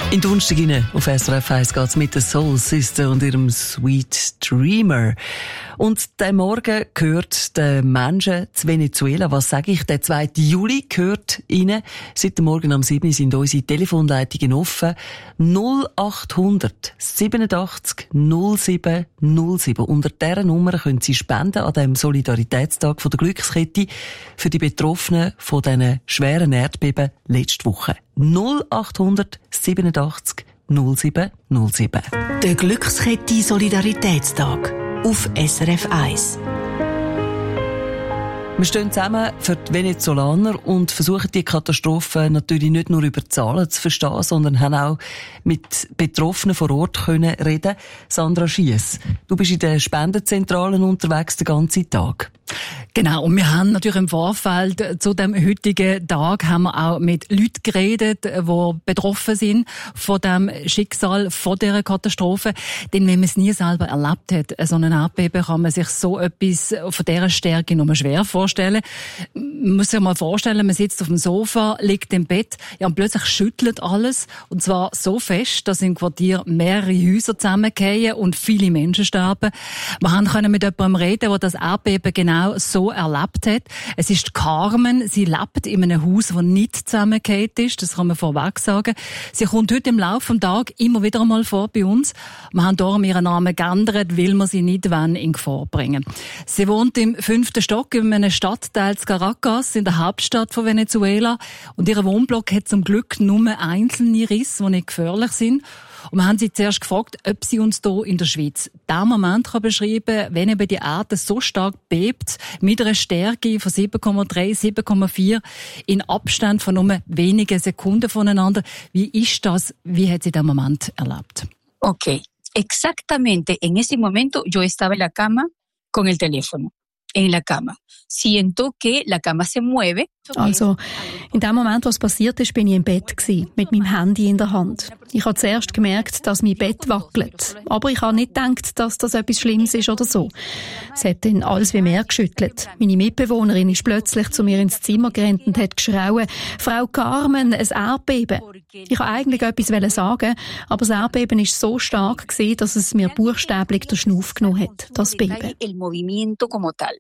In Donnerstag auf SRF 1 geht es mit der Soul Sister und ihrem Sweet Dreamer. Und der Morgen gehört den Menschen zu Venezuela. Was sage ich? Der 2. Juli gehört ihnen. Seit dem Morgen am 7. sind unsere Telefonleitungen offen. 0800 87 07 07. Unter dieser Nummer können Sie spenden an dem Solidaritätstag von der Glückskette für die Betroffenen von diesen schweren Erdbeben letzte Woche. 0800 87 07 07. Der Glückskette Solidaritätstag auf SRF 1. Wir stehen zusammen für die Venezolaner und versuchen die Katastrophe natürlich nicht nur über Zahlen zu verstehen, sondern haben auch mit Betroffenen vor Ort können reden. Sandra Schiess, du bist in den Spendenzentralen unterwegs den ganzen Tag. Genau, und wir haben natürlich im Vorfeld zu dem heutigen Tag haben wir auch mit Leuten geredet, die betroffen sind von dem Schicksal, von dieser Katastrophe. Denn wenn man es nie selber erlebt hat, so ein Erdbeben, kann man sich so etwas von dieser Stärke nur schwer vorstellen. Man muss sich mal vorstellen, man sitzt auf dem Sofa, liegt im Bett, ja, und plötzlich schüttelt alles. Und zwar so fest, dass im Quartier mehrere Häuser zusammengehen und viele Menschen sterben. Wir können mit jemandem reden, der das Erdbeben genau so erlebt hat. Es ist Carmen. Sie lebt in einem Haus, das nicht zusammengefallen ist. Das kann man vorweg sagen. Sie kommt heute im Laufe des Tages immer wieder einmal vor bei uns. Wir haben darum ihren Namen geändert, weil wir sie nicht in Gefahr bringen. Sie wohnt im 5. Stock in einem Stadtteil Caracas, in der Hauptstadt von Venezuela. Und ihr Wohnblock hat zum Glück nur einzelne Risse, die nicht gefährlich sind. Und wir haben sie zuerst gefragt, ob sie uns hier in der Schweiz diesen Moment beschreiben kann, wenn eben die Erde so stark bebt, mit einer Stärke von 7,3, 7,4, in Abstand von nur wenigen Sekunden voneinander. Wie ist das? Wie hat sie diesen Moment erlebt? Okay, exactamente en ese momento yo estaba en la cama con el teléfono. En la cama. Siento que la cama se mueve. Also, in dem Moment, was passiert ist, bin ich im Bett gewesen, mit meinem Handy in der Hand. Ich habe zuerst gemerkt, dass mein Bett wackelt. Aber ich habe nicht gedacht, dass das etwas Schlimmes ist oder so. Es hat dann alles wie mehr geschüttelt. Meine Mitbewohnerin ist plötzlich zu mir ins Zimmer gerannt und hat geschrauen, «Frau Carmen, ein Erdbeben!» Ich wollte eigentlich etwas sagen, aber das Erdbeben war so stark gewesen, dass es mir buchstäblich den Schnuff genommen hat, das Beben.